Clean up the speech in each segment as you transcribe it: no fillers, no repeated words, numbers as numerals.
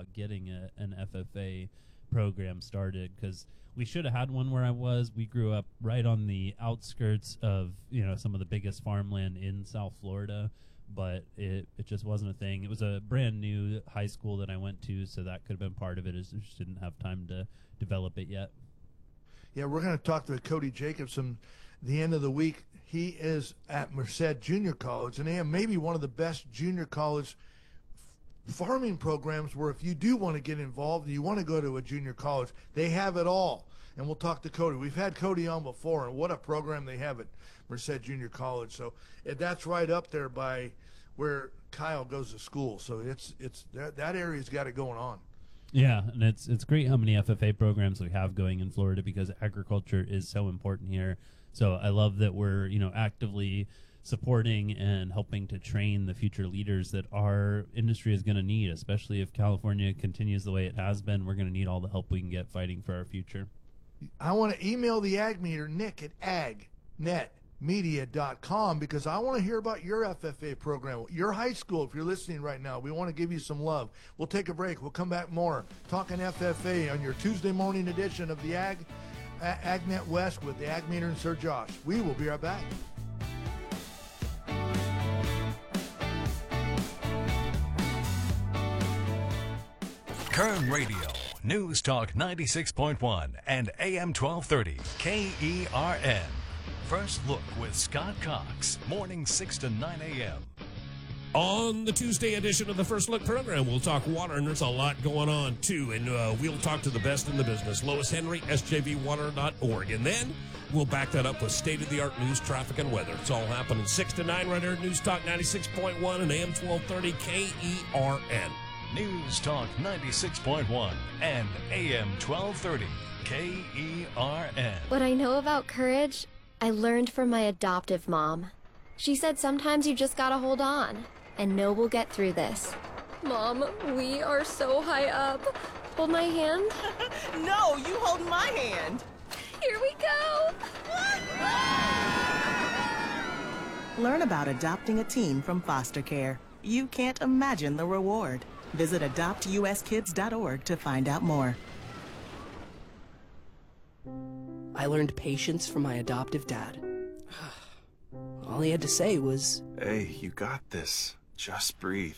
about getting an FFA program started, because we should have had one where I was. We grew up right on the outskirts of, some of the biggest farmland in South Florida, but it just wasn't a thing. It was a brand new high school that I went to, so that could have been part of it. I just didn't have time to develop it yet. Yeah, we're going to talk to Cody Jacobson the end of the week. He is at Merced Junior College, and they have maybe one of the best junior college farming programs where if you do want to get involved and you want to go to a junior college, they have it all. And we'll talk to Cody. We've had Cody on before, and what a program they have at Merced Junior College. So that's right up there by where Kyle goes to school. So it's that area's got it going on. Yeah, and it's great how many FFA programs we have going in Florida, because agriculture is so important here. So I love that we're, actively supporting and helping to train the future leaders that our industry is going to need, especially if California continues the way it has been. We're going to need all the help we can get fighting for our future. I want to email the Ag Meter, Nick at agnetmedia.com, because I want to hear about your FFA program, your high school. If you're listening right now, we want to give you some love. We'll take a break. We'll come back more talking FFA on your Tuesday morning edition of the AgNet West with the Ag Meter and Sir Josh. We will be right back. Kern Radio, News Talk 96.1 and AM 1230, KERN. First Look with Scott Cox, morning 6 to 9 a.m. On the Tuesday edition of the First Look program, we'll talk water, and there's a lot going on, too. And we'll talk to the best in the business, Lois Henry, sjvwater.org. And then we'll back that up with state-of-the-art news, traffic, and weather. It's all happening 6 to 9 right here at News Talk 96.1 and AM 1230 KERN. News Talk 96.1 and AM 1230, KERN. What I know about courage, I learned from my adoptive mom. She said sometimes you just gotta hold on and know we'll get through this. Mom, we are so high up. Hold my hand. No, you hold my hand. Here we go. Learn about adopting a teen from foster care. You can't imagine the reward. Visit adoptuskids.org to find out more. I learned patience from my adoptive dad. All he had to say was, "Hey, you got this. Just breathe."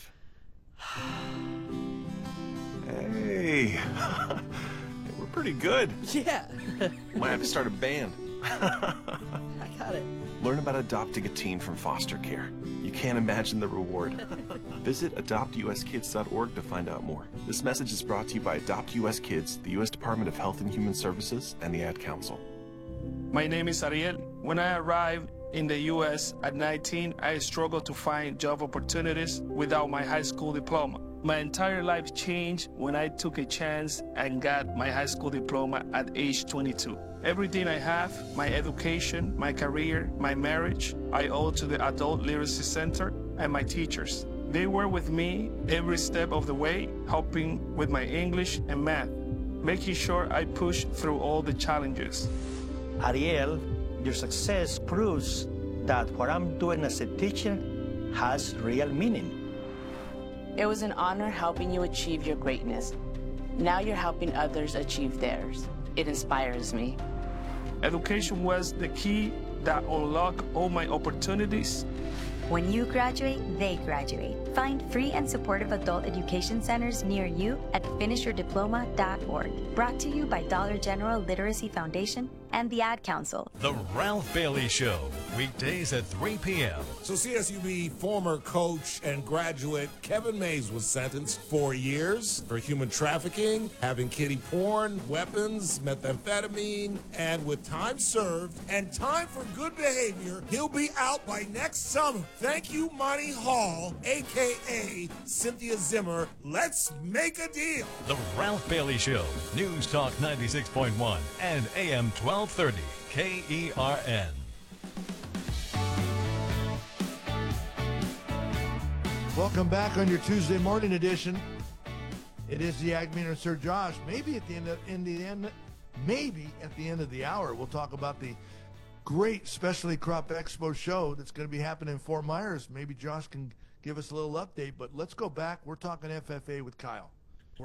Hey, we're pretty good. yeah. Might have to start a band. I got it. Learn about adopting a teen from foster care. You can't imagine the reward. Visit adoptuskids.org to find out more. This message is brought to you by Adopt US Kids, the U.S. Department of Health and Human Services, and the Ad Council. My name is Ariel. When I arrived in the U.S. at 19, I struggled to find job opportunities without my high school diploma. My entire life changed when I took a chance and got my high school diploma at age 22. Everything I have, my education, my career, my marriage, I owe to the Adult Literacy Center and my teachers. They were with me every step of the way, helping with my English and math, making sure I pushed through all the challenges. Ariel, your success proves that what I'm doing as a teacher has real meaning. It was an honor helping you achieve your greatness. Now you're helping others achieve theirs. It inspires me. Education was the key that unlocked all my opportunities. When you graduate, they graduate. Find free and supportive adult education centers near you at finishyourdiploma.org. Brought to you by Dollar General Literacy Foundation and the Ad Council. The Ralph Bailey Show, weekdays at 3 p.m. So CSUB former coach and graduate Kevin Mays was sentenced 4 years for human trafficking, having kiddie porn, weapons, methamphetamine, and with time served and time for good behavior, he'll be out by next summer. Thank you, Monty Hall, a.k.a. Cynthia Zimmer. Let's make a deal. The Ralph Bailey Show, News Talk 96.1 and AM 1230, KERN. Welcome back on your Tuesday morning edition. It is the Ag Meter and Sir Josh. Maybe at the end of the hour, we'll talk about the great Specialty Crop Expo show that's going to be happening in Fort Myers. Maybe Josh can give us a little update, but let's go back. We're talking FFA with Kyle.